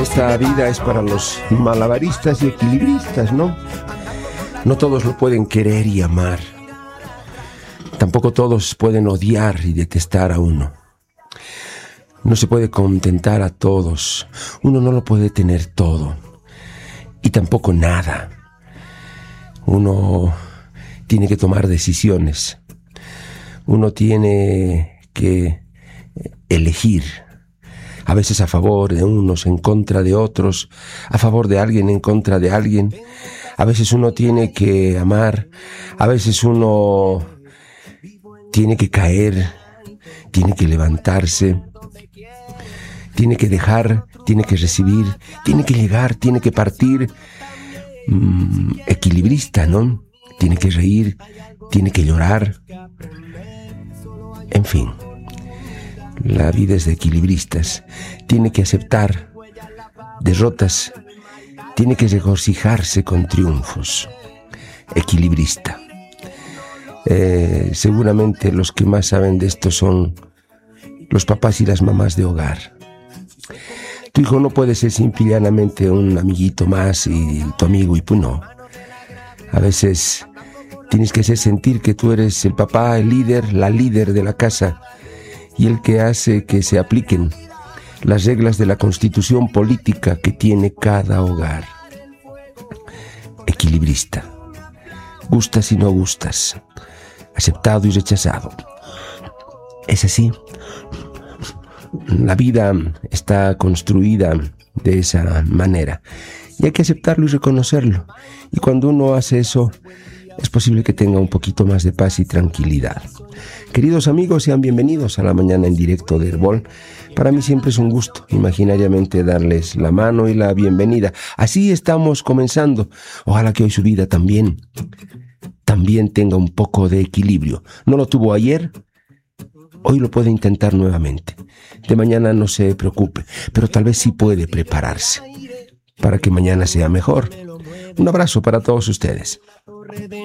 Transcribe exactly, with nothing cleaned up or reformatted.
Esta vida es para los malabaristas y equilibristas, ¿no? No todos lo pueden querer y amar. Tampoco todos pueden odiar y detestar a uno. No se puede contentar a todos. Uno no lo puede tener todo. Y tampoco nada. Uno tiene que tomar decisiones. Uno tiene que elegir. A veces a favor de unos, en contra de otros, a favor de alguien, en contra de alguien. A veces uno tiene que amar, a veces uno tiene que caer, tiene que levantarse, tiene que dejar, tiene que recibir, tiene que llegar, tiene que partir. Mm, equilibrista, ¿no? Tiene que reír, tiene que llorar. En fin. La vida es de equilibristas. Tiene que aceptar derrotas. Tiene que regocijarse con triunfos. Equilibrista. Eh, seguramente los que más saben de esto son los papás y las mamás de hogar. Tu hijo no puede ser simple y llanamente un amiguito más y tu amigo y pues no. A veces tienes que hacer sentir que tú eres el papá, el líder, la líder de la casa, y el que hace que se apliquen las reglas de la constitución política que tiene cada hogar. Equilibrista. Gustas y no gustas. Aceptado y rechazado. Es así. La vida está construida de esa manera. Y hay que aceptarlo y reconocerlo. Y cuando uno hace eso, es posible que tenga un poquito más de paz y tranquilidad. Queridos amigos, sean bienvenidos a la mañana en directo de Herbol. Para mí siempre es un gusto imaginariamente darles la mano y la bienvenida. Así estamos comenzando. Ojalá que hoy su vida también, también tenga un poco de equilibrio. No lo tuvo ayer, hoy lo puede intentar nuevamente. De mañana no se preocupe, pero tal vez sí puede prepararse para que mañana sea mejor. Un abrazo para todos ustedes.